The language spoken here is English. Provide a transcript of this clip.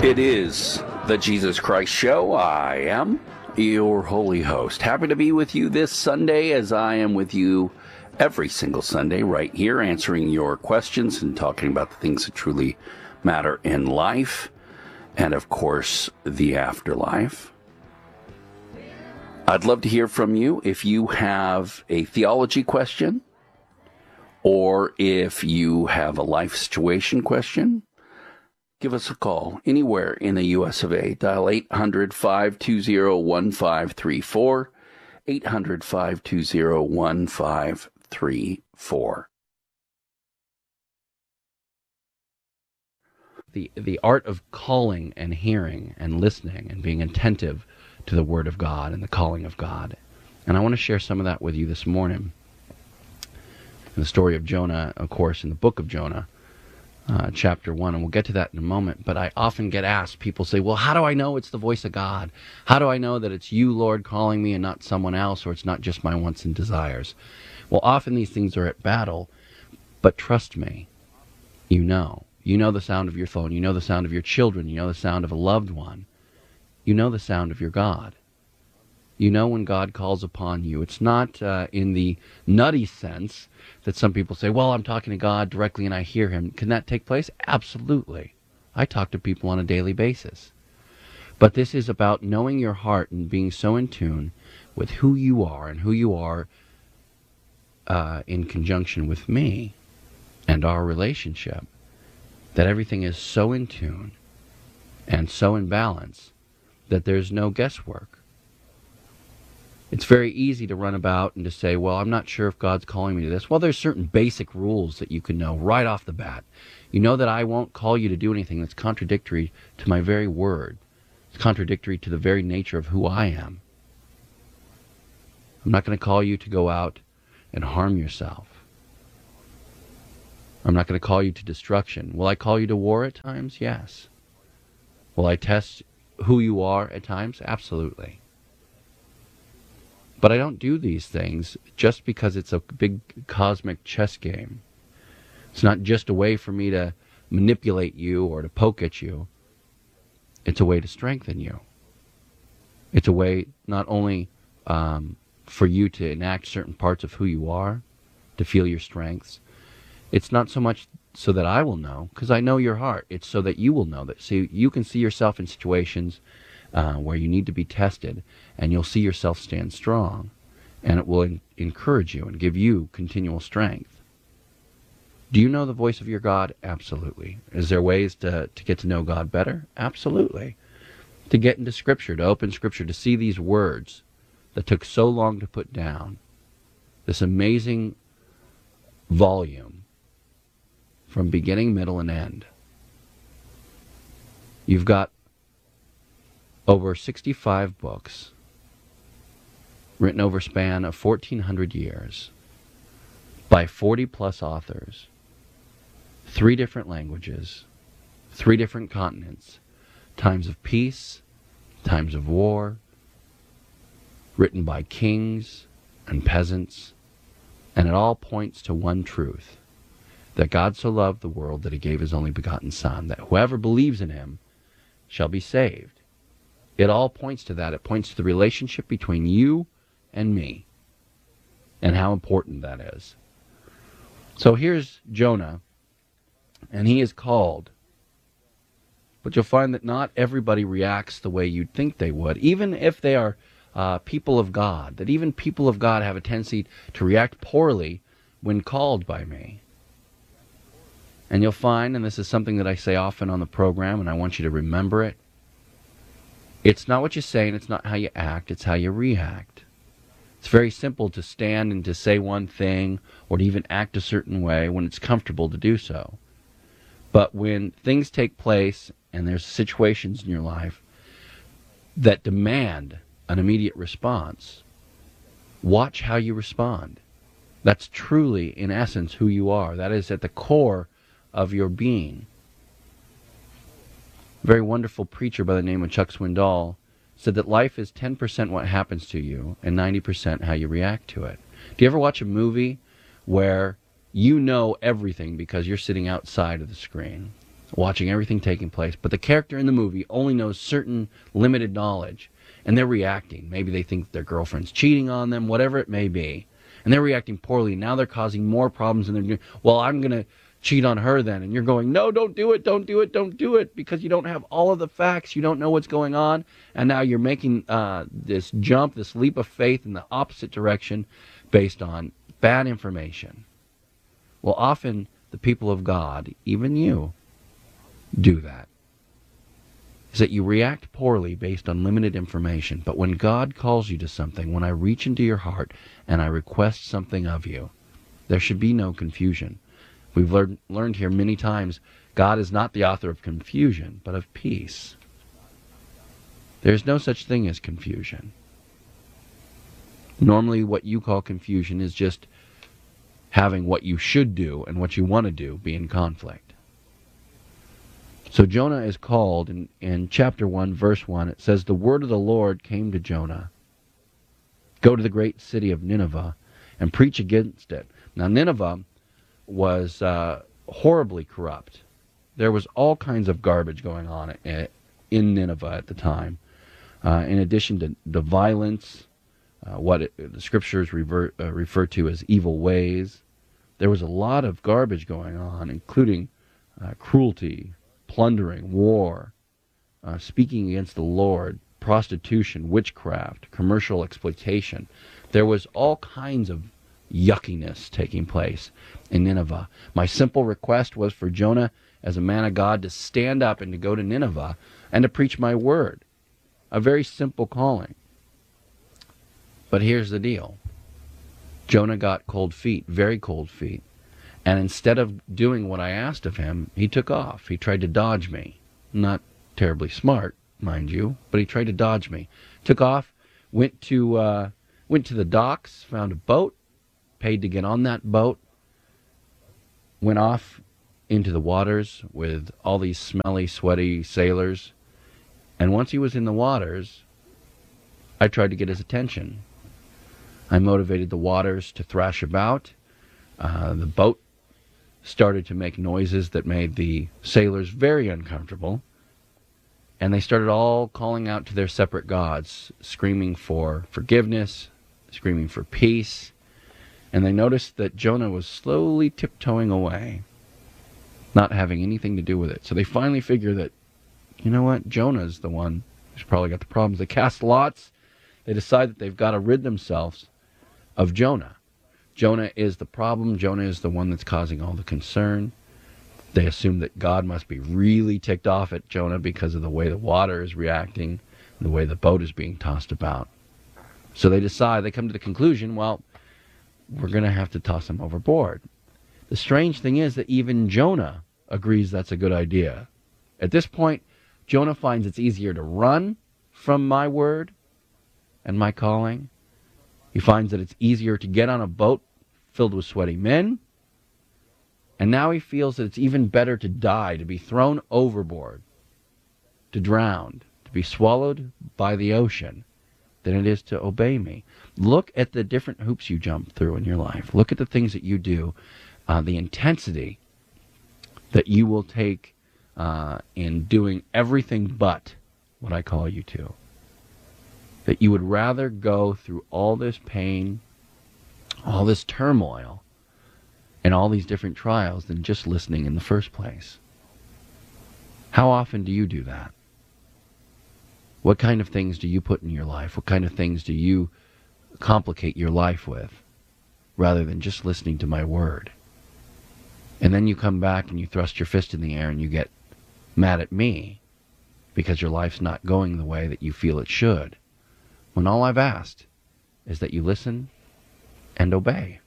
It is the Jesus Christ Show. I am your holy host. Happy to be with you this Sunday, as I am with you every single Sunday right here, answering your questions and talking about the things that truly matter in life and, of course, the afterlife. I'd love to hear from you if you have a theology question or if you have a life situation question. Give us a call anywhere in the U.S. of A. Dial 800-520-1534, 800-520-1534. The art of calling and hearing and listening and being attentive to the Word of God and the calling of God. And I want to share some of that with you this morning. In the story of Jonah, of course, in the book of Jonah, chapter 1, and we'll get to that in a moment. But I often get asked, people say, well, how do I know it's the voice of God? How do I know that it's you, Lord, calling me and not someone else, or it's not just my wants and desires? Well, often these things are at battle, but trust me, you know. You know the sound of your phone. You know the sound of your children. You know the sound of a loved one. You know the sound of your God. You know when God calls upon you. It's not in the nutty sense that some people say, well, I'm talking to God directly and I hear him. Can that take place? Absolutely. I talk to people on a daily basis. But this is about knowing your heart and being so in tune with who you are and who you are in conjunction with me and our relationship, that everything is so in tune and so in balance that there's no guesswork. It's very easy to run about and to say, well, I'm not sure if God's calling me to this. Well, there's certain basic rules that you can know right off the bat. You know that I won't call you to do anything that's contradictory to my very word. It's contradictory to the very nature of who I am. I'm not going to call you to go out and harm yourself. I'm not going to call you to destruction. Will I call you to war at times? Yes. Will I test who you are at times? Absolutely. But I don't do these things just because it's a big cosmic chess game. It's not just a way for me to manipulate you or to poke at you. It's a way to strengthen you. It's a way not only for you to enact certain parts of who you are, to feel your strengths. It's not so much so that I will know, because I know your heart. It's so that you will know that. So you can see yourself in situations where you need to be tested, and you'll see yourself stand strong, and it will encourage you and give you continual strength. Do you know the voice of your God? Absolutely. Is there ways to get to know God better? Absolutely. To get into Scripture, to open Scripture, to see these words that took so long to put down, this amazing volume from beginning, middle, and end. You've got over 65 books written over a span of 1,400 years by 40-plus authors, 3 different languages, 3 different continents, times of peace, times of war, written by kings and peasants, and it all points to one truth, that God so loved the world that he gave his only begotten Son, that whoever believes in him shall be saved. It all points to that. It points to the relationship between you and me and how important that is. So here's Jonah, and he is called. But you'll find that not everybody reacts the way you'd think they would, even if they are people of God, that even people of God have a tendency to react poorly when called by me. And you'll find, and this is something that I say often on the program, and I want you to remember it, it's not what you say and it's not how you act, it's how you react. It's very simple to stand and to say one thing or to even act a certain way when it's comfortable to do so. But when things take place and there's situations in your life that demand an immediate response, watch how you respond. That's truly, in essence, who you are. That is at the core of your being. A very wonderful preacher by the name of Chuck Swindoll said that life is 10% what happens to you and 90% how you react to it. Do you ever watch a movie where you know everything because you're sitting outside of the screen? watching everything taking place, but the character in the movie only knows certain limited knowledge, and they're reacting. Maybe they think their girlfriend's cheating on them, whatever it may be, and they're reacting poorly. Now they're causing more problems, and they're doing, well, I'm going to cheat on her then, and you're going, no, don't do it, don't do it, don't do it, because you don't have all of the facts, you don't know what's going on, and now you're making this jump, this leap of faith in the opposite direction based on bad information. Well, often the people of God, even you, do that. Is that you react poorly based on limited information. But when God calls you to something, when I reach into your heart and I request something of you, there should be no confusion. We've learned here many times, God is not the author of confusion, but of peace. There's no such thing as confusion. Normally what you call confusion is just having what you should do and what you want to do be in conflict. So Jonah is called in chapter 1, verse 1. It says, the word of the Lord came to Jonah. Go to the great city of Nineveh and preach against it. Now Nineveh was horribly corrupt. There was all kinds of garbage going on in Nineveh at the time. In addition to the violence, the scriptures refer to as evil ways, there was a lot of garbage going on, including cruelty, plundering, war, speaking against the Lord, prostitution, witchcraft, commercial exploitation. There was all kinds of yuckiness taking place in Nineveh. My simple request was for Jonah, as a man of God, to stand up and to go to Nineveh and to preach my word. A very simple calling. But here's the deal. Jonah got cold feet, very cold feet. And instead of doing what I asked of him, he took off. He tried to dodge me. Not terribly smart, mind you, but he tried to dodge me. Took off, went to the docks, found a boat, paid to get on that boat, went off into the waters with all these smelly, sweaty sailors. And once he was in the waters, I tried to get his attention. I motivated the waters to thrash about. The boat started to make noises that made the sailors very uncomfortable. And they started all calling out to their separate gods, screaming for forgiveness, screaming for peace. And they noticed that Jonah was slowly tiptoeing away, not having anything to do with it. So they finally figure that, you know what, Jonah's the one who's probably got the problems. They cast lots. They decide that they've got to rid themselves of Jonah. Jonah is the problem. Jonah is the one that's causing all the concern. They assume that God must be really ticked off at Jonah because of the way the water is reacting, and the way the boat is being tossed about. So they come to the conclusion, well, we're going to have to toss him overboard. The strange thing is that even Jonah agrees that's a good idea. At this point, Jonah finds it's easier to run from my word and my calling. He finds that it's easier to get on a boat filled with sweaty men. And now he feels that it's even better to die, to be thrown overboard, to drown, to be swallowed by the ocean, than it is to obey me. Look at the different hoops you jump through in your life. Look at the things that you do, the intensity that you will take in doing everything but what I call you to. That you would rather go through all this pain, all this turmoil, and all these different trials than just listening in the first place. How often do you do that? What kind of things do you put in your life? What kind of things do you complicate your life with, rather than just listening to my word? And then you come back and you thrust your fist in the air and you get mad at me because your life's not going the way that you feel it should. When all I've asked is that you listen and obey.